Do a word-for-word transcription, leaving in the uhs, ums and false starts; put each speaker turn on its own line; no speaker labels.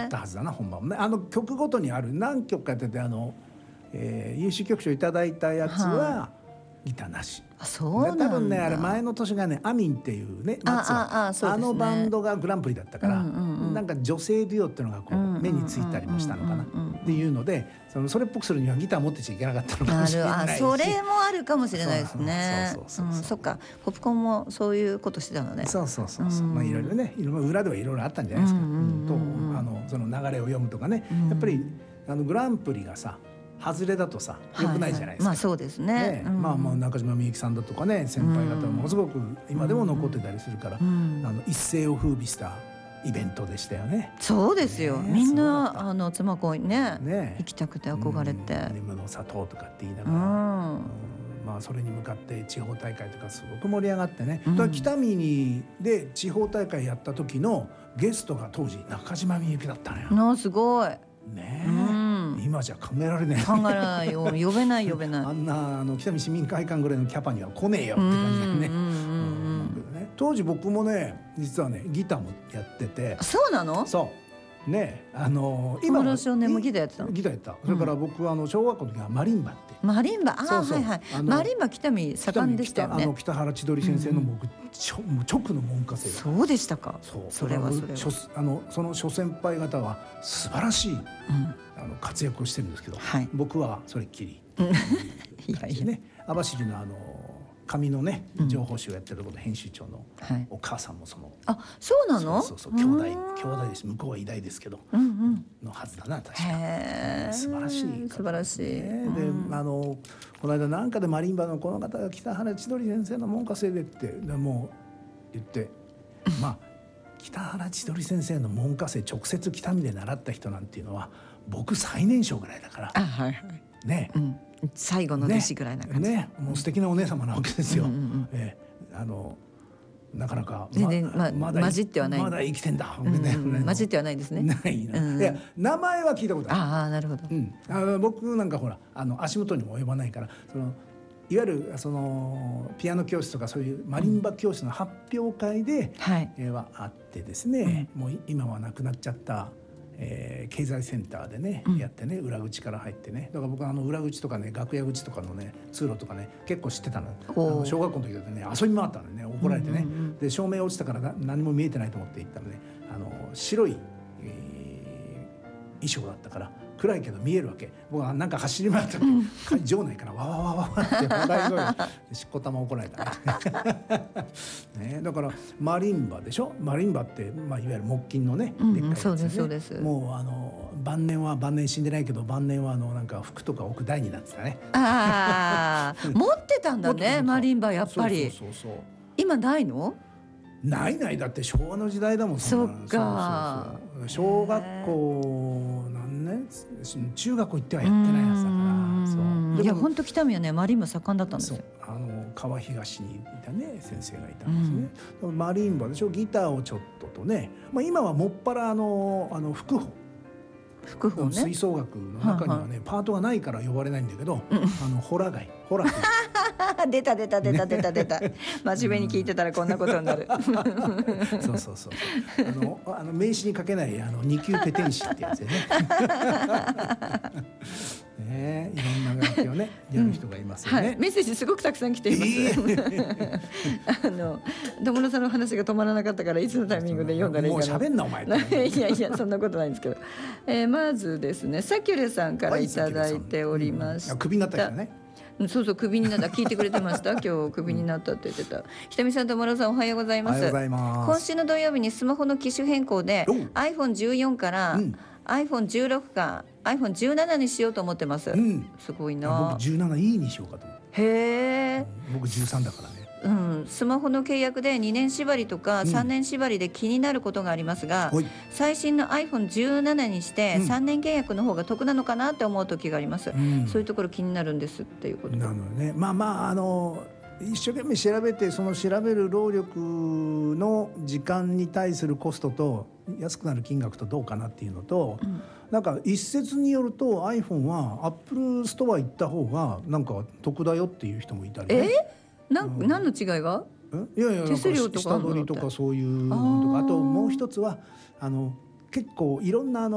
ったはずだな本番もね。あの曲ごとにある何曲かやってて、あの、えー、優秀曲賞いただいたやつはギターなし。
あ、そうなんだ。
多分ねあれ前の年がねアミンっていうね松
あああそうですね、
あのバンドがグランプリだったから、
うんうんうん、
なんか女性デュオっていうのがこう目についたりもしたのかなっていうので、そのそれっぽくするにはギター持ってちゃいけなかったのかもしれないし、
あそれもあるかもしれないですね。
そうそうそうそう、
うん、そっか、ポップコーンもそういうことしてたのね。
そうそうそうそう、まあいろいろね、いろいろ裏ではいろいろあったんじゃないですか。とあのその流れを読むとかね、やっぱりあのグランプリがさ外れだとさ良くないじゃないですか。
まあそうですね。
まあまあ中島みゆきさんだとかね先輩方はものすごく今でも残ってたりするから、あの一世を風靡したイベントでしたよね。
そうですよ。みんなあの妻子にね行きたくて憧れて。
眠の砂糖とかって言いながら、まあそれに向かって地方大会とかすごく盛り上がってね。だから北見にで地方大会やった時のゲストが当時中島みゆきだったのよ。
なあすごい。
ねえ、今じゃ考えられない。
考えられないよ。呼べない呼べない。
あんなあの北見市民会館ぐらいのキャパには来ねえよって感じだよね。当時僕もね実はねギターもやってて。
そうなの？
そうね、あの
今の少年もギターやってたの？
ギターやった。それから僕はあの小学校の時はマリンバって。
マリンバ、ああはいはい。マリンバ北見盛んでしたよね。
あの北原千鳥先生の僕直の門下生。
そうでしたか。
そう。
それはそれは。
あのその諸先輩方は素晴らしいあの活躍をしてるんですけど、僕はそれっきり。いやいやね、網走のあの紙のね情報誌をやってるところで編集長のお母さんもその、
あ、そうなの？
そうそう兄弟兄弟です。向こうは偉大ですけどのはずだな確か。素晴らしい
素晴らしい。で
あのこの間なんかでマリンバのこの方が北原千鳥先生の門下生でってもう言って、まあ北原千鳥先生の門下生直接北見で習った人なんていうのは僕最年少ぐらいだから。
あ、はいはい。
ね。
最後の弟子ぐらいな感じ。
ね、もう素敵なお姉様なわけですよ。ええ、あのなかなか
全然まだ混じってはない。
まだ生きてんだ。
混じってはないですね。
ないな。いや名前は聞いたことある。
ああ、なるほど。
うん。あの僕なんかほらあの足元にも及ばないから、そのいわゆるそのピアノ教室とかそういうマリンバ教室の発表会ではあってですね、もう今はなくなっちゃった。えー、経済センターでね、うん、やってね裏口から入ってね、だから僕はあの裏口とかね楽屋口とかのね通路とかね結構知ってたの。あの小学校の時だとね遊び回ったのね、怒られてね、うんうんうん、で照明落ちたから何も見えてないと思って行ったのね、あの白い、えー、衣装だったから暗いけど見えるわけ。僕はなんか走り回った時、うん、場内からわわわわわって笑い声しっこたま怒られたね。ね、だからマリンバでしょ。マリンバって、まあ、いわゆる木琴のね、
うん、でっかいやつね。そうですそうです。
もうあの晩年は晩年死んでないけど晩年はあのなんか服とか置く台になってたね。
ああ持ってたんだねマリンバやっぱり。そうそうそうそう。今ないの？
ないない、だって昭和の時代だもん。
そっか。
小学校何年中学校行ってはやってないやつだから。そう。
いや本当北見はねマリンバ盛んだったんですよ。
あの川東にいたね先生がいたんですね。うん、マリンバでしょ。ギターをちょっととね。まあ今はもっぱらあのあの副補。
副補ね。
吹奏楽の中にはね、はいはい、パートがないから呼ばれないんだけど、うん、あのホラ貝ホラ
出た出た出た出た出た真面目に聞いてたらこんなことになる
そうそうそうあのあの名刺にかけないあの二級ペテン師ってやつでねね、いろんな楽器をねやる人がいますよね、うんはい、
メッセージすごくたくさん来ています、えー、あの友野さんの話が止まらなかったからいつのタイミングで読んだらいいかな。
もう喋んなお前
いやいやそんなことないんですけど、えー、まずですねサキュレさんからいただいておりました。
クビになった人ね。
そうそうクビになった聞いてくれてました今日クビになったって言ってた。北見さんと丸尾さんおはようございます。今週の土曜日にスマホの機種変更で アイフォンじゅうよん から、うん、アイフォンじゅうろく か アイフォンじゅうなな にしようと思ってます、うん、すごいな。
僕 じゅうななイー にしようかと思って。
へえ、
うん、僕じゅうさんだからね。
うん、スマホの契約でにねん縛りとかさんねん縛りで気になることがありますが、うん、最新の アイフォンじゅうなな にしてさんねん契約の方が得なのかなって思う時があります、うん、そういうところ気になるんですっていうこと
なのね。まあまああの一生懸命調べてその調べる労力の時間に対するコストと安くなる金額とどうかなっていうのと、うん、なんか一説によると iPhone は Apple ストア行った方がなんか得だよっていう人もいたりね。
えな、うん、何の違いが？
いやいや
手数料とか
下取りとかそういうのとか、あともう一つはあの結構いろんなあの